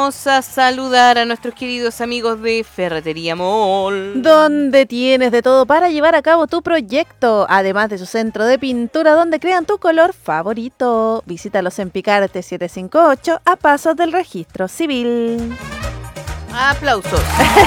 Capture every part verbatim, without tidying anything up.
Vamos a saludar a nuestros queridos amigos de Ferretería Mall, donde tienes de todo para llevar a cabo tu proyecto, además de su centro de pintura donde crean tu color favorito. Visítalos en Picarte setecientos cincuenta y ocho a pasos del registro civil. Aplausos.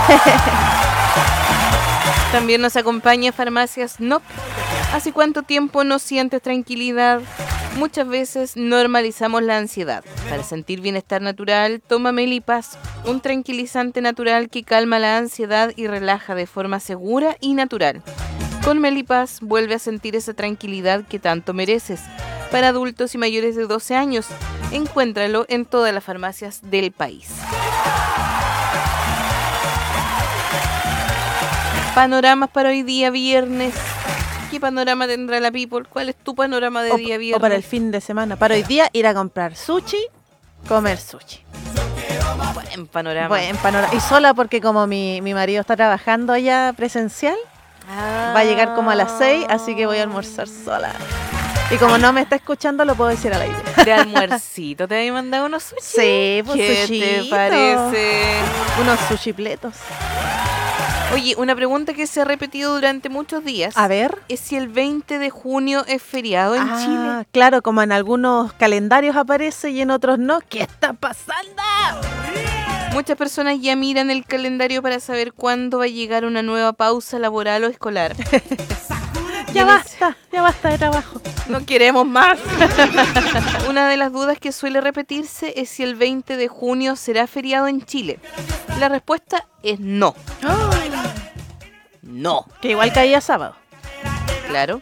También nos acompaña Farmacias N O P. ¿Hace cuánto tiempo no sientes tranquilidad? Muchas veces normalizamos la ansiedad. Para sentir bienestar natural, toma Melipas, un tranquilizante natural que calma la ansiedad y relaja de forma segura y natural. Con Melipas vuelve a sentir esa tranquilidad que tanto mereces. Para adultos y mayores de doce años, encuéntralo en todas las farmacias del país. Panoramas para hoy día viernes. ¿Qué panorama tendrá la People? ¿Cuál es tu panorama de o, día viernes? O para el fin de semana. Para hoy día ir a comprar sushi, comer sushi. Buen panorama. Buen panorama. Y sola porque como mi, mi marido está trabajando allá presencial, ah. va a llegar como a las seis, así que voy a almorzar sola. Y como no me está escuchando, lo puedo decir al aire. De almuercito, ¿te había mandado unos sushi? Sí, pues ¿Qué sushito. te parece? Unos sushipletos. Oye, una pregunta que se ha repetido durante muchos días. A ver. Es si el veinte de junio es feriado en ah, Chile. Claro, como en algunos calendarios aparece y en otros no. ¿Qué está pasando? Muchas personas ya miran el calendario para saber cuándo va a llegar una nueva pausa laboral o escolar. Ya basta, ya basta de trabajo. No queremos más. Una de las dudas que suele repetirse es si el veinte de junio será feriado en Chile. La respuesta es no. Oh. No. Que igual caía sábado. Claro.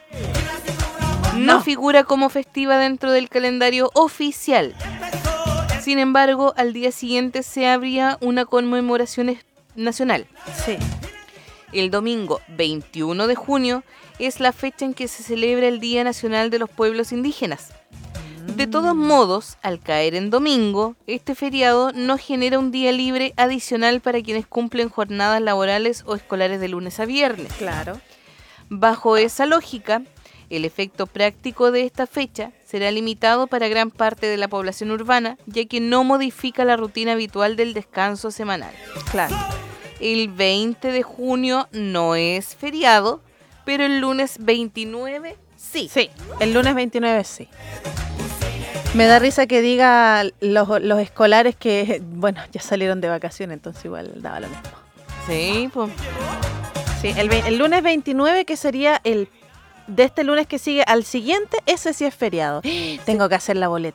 No. no figura como festiva dentro del calendario oficial. Sin embargo, al día siguiente se habría una conmemoración nacional. Sí. El domingo veintiuno de junio es la fecha en que se celebra el Día Nacional de los Pueblos Indígenas. De todos modos, al caer en domingo, este feriado no genera un día libre adicional para quienes cumplen jornadas laborales o escolares de lunes a viernes. Claro. Bajo esa lógica, el efecto práctico de esta fecha será limitado para gran parte de la población urbana, ya que no modifica la rutina habitual del descanso semanal. Claro. El veinte de junio no es feriado, pero el lunes veintinueve sí. Sí, el lunes veintinueve sí. Me da risa que diga los, los escolares que, bueno, ya salieron de vacaciones, entonces igual daba lo mismo. Sí, pues. Sí, el, el lunes veintinueve, que sería el de este lunes que sigue al siguiente, ese sí es feriado. Sí. Tengo que hacer la boleta.